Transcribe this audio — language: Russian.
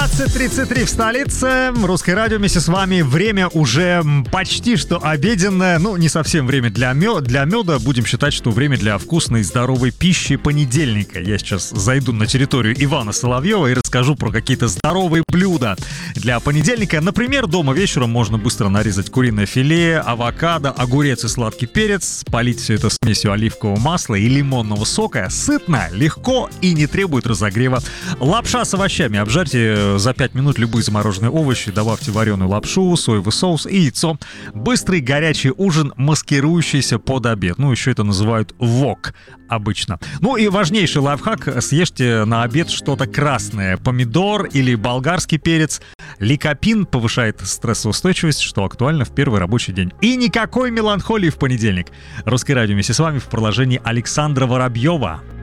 20:33 в столице. Русское радио вместе с вами. Время уже почти что обеденное. Ну, не совсем время для меда. Будем считать, что время для вкусной и здоровой пищи понедельника. Я сейчас зайду на территорию Ивана Соловьева и расскажу про какие-то здоровые блюда для понедельника. Например, дома вечером можно быстро нарезать куриное филе, авокадо, огурец и сладкий перец, полить все это смесью оливкового масла и лимонного сока. Сытно, легко и не требует разогрева. Лапша с овощами. Обжарьте за 5 минут любые замороженные овощи, добавьте вареную лапшу, соевый соус и яйцо. Быстрый горячий ужин, маскирующийся под обед. Ну, еще это называют вок обычно. Ну и важнейший лайфхак: съешьте на обед что-то красное. Помидор или болгарский перец. Ликопин повышает стрессоустойчивость, что актуально в первый рабочий день. И никакой меланхолии в понедельник. Русское радио вместе с вами в продолжении Александра Воробьева.